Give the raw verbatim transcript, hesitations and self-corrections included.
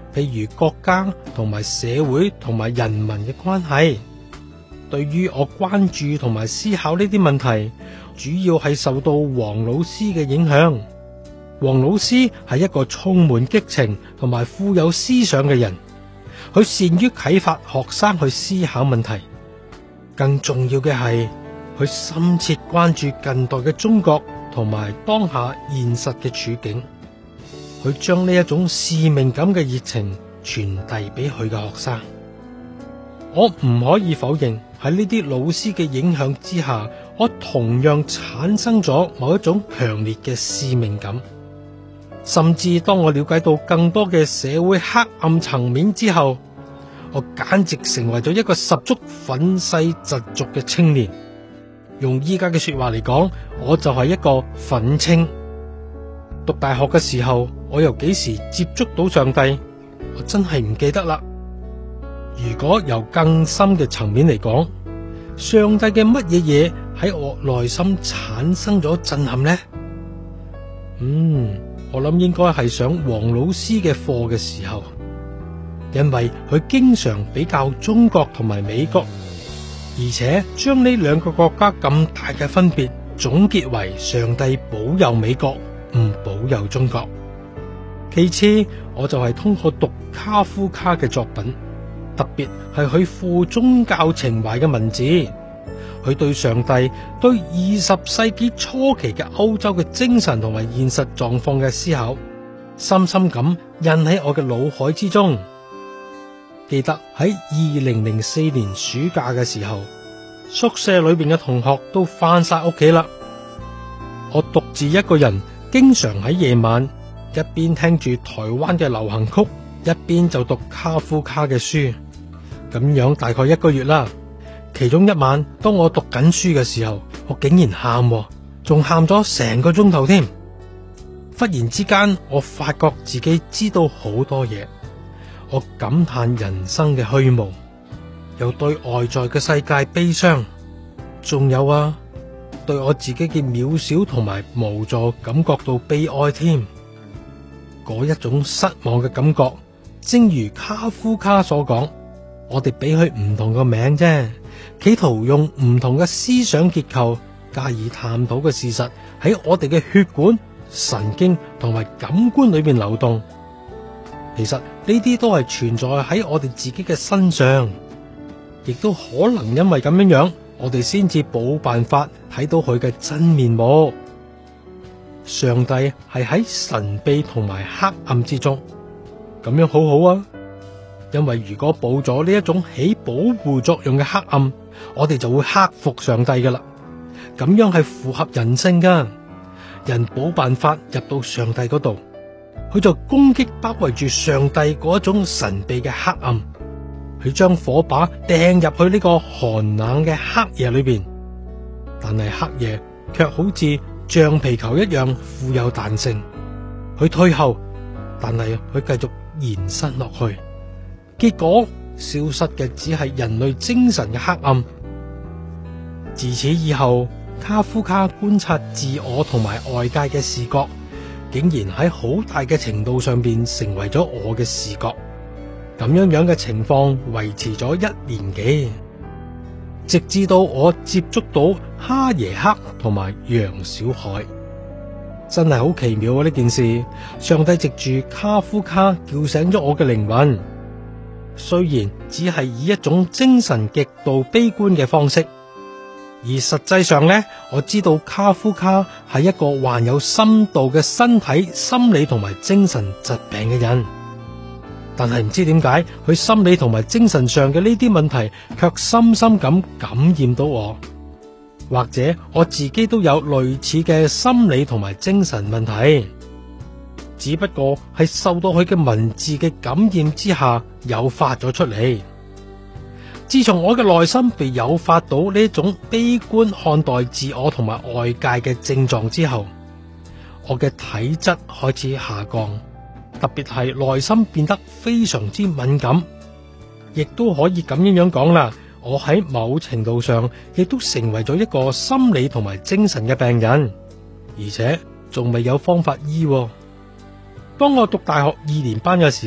譬如國家同埋社會同埋人民嘅關係。對於我關注同埋思考呢啲問題，主要係受到黃老師嘅影響。黃老師係一個充滿激情同埋富有思想嘅人，佢善於啟發學生去思考問題。更重要嘅係，佢深切關注近代嘅中國同埋當下現實嘅處境。佢將呢一種使命感嘅熱情傳遞俾佢嘅學生。我唔可以否認，喺呢啲老師嘅影響之下，我同樣產生咗某一種強烈嘅使命感。甚至當我了解到更多嘅社會黑暗層面之後，我簡直成為咗一個十足憤世嫉俗嘅青年。用依家嘅說話嚟講，我就係一個憤青。讀大學嘅時候，我又幾時接觸到上帝，我真係唔記得啦。如果由更深嘅層面嚟講，上帝嘅乜嘢嘢喺我內心產生咗震撼呢？嗯，我諗應該係上黃老師嘅課嘅時候，因為佢經常比較中國同埋美國，而且將呢兩個國家咁大嘅分別總結為上帝保佑美國，唔保佑中國。其次，我就係通過讀卡夫卡嘅作品，特別係佢富宗教情懷嘅文字，佢對上帝、對二十世紀初期嘅歐洲嘅精神同埋現實狀況嘅思考，深深咁印喺我嘅腦海之中。記得喺二零零四年暑假嘅時候，宿舍裏邊嘅同學都返晒屋企啦，我獨自一個人，經常喺夜晚一邊聽住台灣嘅流行曲，一邊就讀卡夫卡嘅書。咁樣大概一個月啦。其中一晚，當我讀緊書嘅時候，我竟然喊，仲喊咗成個鐘頭添。忽然之間，我發覺自己知道好多嘢，我感嘆人生嘅虛無，又對外在嘅世界悲傷，仲有啊，對我自己嘅渺小同埋無助感覺到悲哀添。嗰一種失望嘅感覺，正如卡夫卡所講，我哋俾佢唔同個名啫，企圖用唔同嘅思想結構加以探討嘅事實喺我哋嘅血管、神經同埋感官裏邊流動。其實呢啲都係存在喺我哋自己嘅身上，亦都可能因為咁樣樣，我哋先至冇辦法睇到佢嘅真面目。上帝係喺神秘同埋黑暗之中，咁樣好好啊。因為如果冇咗呢一種起保護作用嘅黑暗，我哋就會克服上帝噶啦。咁樣係符合人性噶，人冇辦法入到上帝嗰度，佢就攻擊包圍住上帝嗰一種神秘嘅黑暗，佢將火把掟入去呢個寒冷嘅黑夜裏邊。但係黑夜卻好似橡皮球一樣富有彈性，佢退後，但係佢繼續延伸落去，結果消失嘅只係人類精神嘅黑暗。自此以後，卡夫卡觀察自我同埋外界嘅視覺，竟然喺好大嘅程度上邊成為咗我嘅視覺。咁樣樣嘅情況維持咗一年幾，直至到我接觸到哈耶克同埋楊小海。真係好奇妙啊！呢件事，上帝藉住卡夫卡叫醒咗我嘅靈魂，雖然只係以一種精神極度悲觀嘅方式，而實際上呢，我知道卡夫卡係一個患有深度嘅身體、心理同埋精神疾病嘅人，但係唔知點解佢心理同埋精神上嘅呢啲問題卻深深咁感染到我。或者我自己都有類似嘅心理同埋精神問題，只不過係受到佢嘅文字嘅感染之下誘發咗出嚟。自從我嘅內心被誘發到呢種悲觀看待自我同埋外界嘅症狀之後，我嘅體質開始下降，特別係內心變得非常之敏感，亦都可以咁樣樣講啦。我喺某程度上亦都成為咗一個心理同埋精神嘅病人，而且仲未有方法醫。當我讀大學二年班嘅時候，